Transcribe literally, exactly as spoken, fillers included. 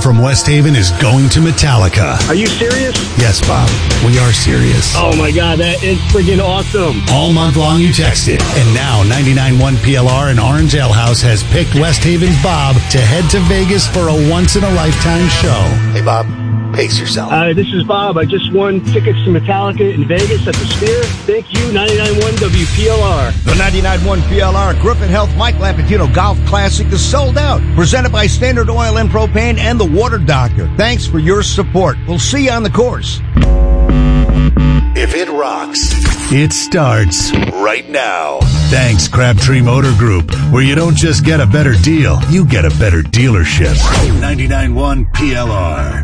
Bob from West Haven is going to Metallica. Are you serious? Yes, Bob. We are serious. Oh, my God. That is friggin' awesome. All month long, you text it. And now, ninety-nine point one P L R and Orange Ale House has picked West Haven's Bob to head to Vegas for a once-in-a-lifetime show. Hey, Bob. Pace yourself. Uh, this is Bob. I just won tickets to Metallica in Vegas at the Sphere. Thank you, ninety-nine point one W P L R. The ninety-nine point one P L R Griffin Health Mike Lapatino Golf Classic is sold out. Presented by Standard Oil and Propane and the Water Doctor. Thanks for your support. We'll see you on the course. If it rocks, it starts right now. Thanks, Crabtree Motor Group, where you don't just get a better deal, you get a better dealership. ninety-nine point one P L R.